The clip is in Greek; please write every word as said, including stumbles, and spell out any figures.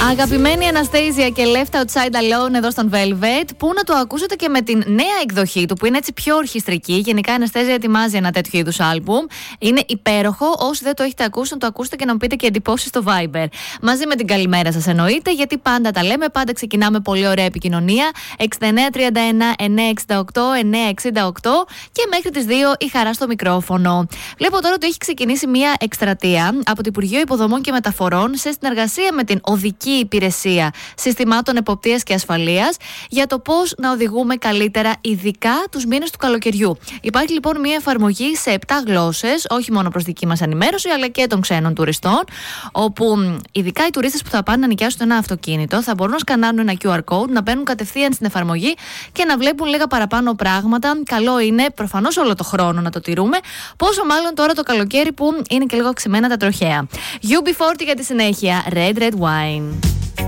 Αγαπημένη Αναστέζια και Left Outside Alone εδώ στον Velvet, που να το ακούσετε και με την νέα εκδοχή του, που είναι έτσι πιο ορχιστρική. Γενικά η Αναστέζια ετοιμάζει ένα τέτοιο είδους άλμπουμ. Είναι υπέροχο. Όσοι δεν το έχετε ακούσει, να το ακούσετε και να μου πείτε και εντυπώσεις στο Viber. Μαζί με την καλημέρα σας εννοείται, γιατί πάντα τα λέμε, πάντα ξεκινάμε πολύ ωραία επικοινωνία. εξήντα εννέα τριάντα ένα εννιακόσια εξήντα οκτώ εννιακόσια εξήντα οκτώ και μέχρι τις δύο η χαρά στο μικρόφωνο. Βλέπω τώρα ότι έχει ξεκινήσει μια εκστρατεία από το Υπουργείο Υποδομών και Μεταφορών σε συνεργασία με την Οδική Υπηρεσία Συστημάτων Εποπτείας και Ασφαλείας για το πώς να οδηγούμε καλύτερα, ειδικά τους μήνες του καλοκαιριού. Υπάρχει λοιπόν μια εφαρμογή σε επτά γλώσσες, όχι μόνο προς δική μας ενημέρωση, αλλά και των ξένων τουριστών, όπου ειδικά οι τουρίστες που θα πάνε να νοικιάσουν ένα αυτοκίνητο θα μπορούν να σκανάρουν ένα κιου αρ code, να μπαίνουν κατευθείαν στην εφαρμογή και να βλέπουν λίγα παραπάνω πράγματα. Καλό είναι προφανώς όλο το χρόνο να το τηρούμε, πόσο μάλλον τώρα το καλοκαίρι που είναι και λίγο ξημένα τα τροχαία. γιου μπι φορτί για τη συνέχεια. Red Red Wine.